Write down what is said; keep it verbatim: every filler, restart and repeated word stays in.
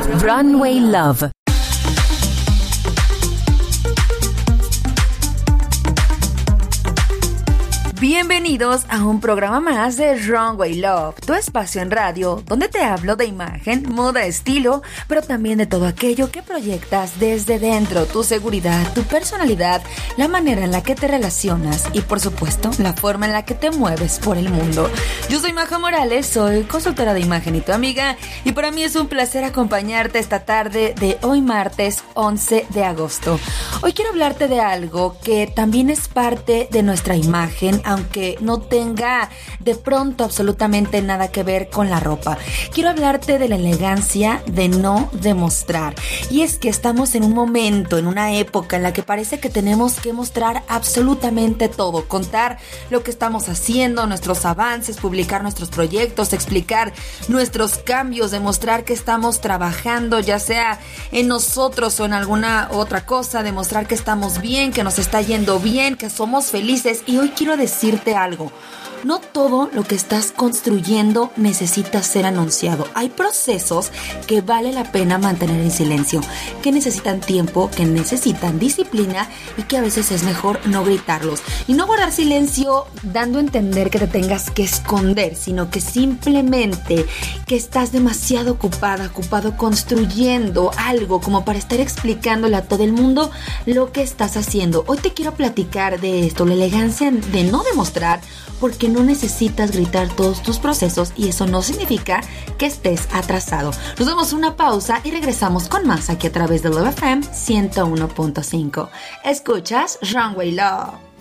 Runway Love. Bienvenidos a un programa más de Runway Love, tu espacio en radio donde te hablo de imagen, moda, estilo, pero también de todo aquello que proyectas desde dentro, tu seguridad, tu personalidad, la manera en la que te relacionas y por supuesto la forma en la que te mueves por el mundo. Yo soy Maja Morales, soy consultora de imagen y tu amiga, y para mí es un placer acompañarte esta tarde de hoy martes once de agosto. Hoy quiero hablarte de algo que también es parte de nuestra imagen, aunque no tenga de pronto absolutamente nada que ver con la ropa. Quiero hablarte de la elegancia de no demostrar. Y es que estamos en un momento, en una época en la que parece que tenemos que mostrar absolutamente todo, contar lo que estamos haciendo, nuestros avances, publicar nuestros proyectos, explicar nuestros cambios, demostrar que estamos trabajando, ya sea en nosotros o en alguna otra cosa, demostrar que estamos bien, que nos está yendo bien, que somos felices. Y hoy quiero decir decirte algo. No todo lo que estás construyendo necesita ser anunciado. Hay procesos que vale la pena mantener en silencio, que necesitan tiempo, que necesitan disciplina y que a veces es mejor no gritarlos. Y no guardar silencio dando a entender que te tengas que esconder, sino que simplemente que estás demasiado ocupada, ocupado construyendo algo como para estar explicándole a todo el mundo lo que estás haciendo. Hoy te quiero platicar de esto, la elegancia de no demostrar, porque no necesitas gritar todos tus procesos y eso no significa que estés atrasado. Nos damos una pausa y regresamos con más aquí a través de Love F M ciento uno punto cinco. Escuchas Runway Love.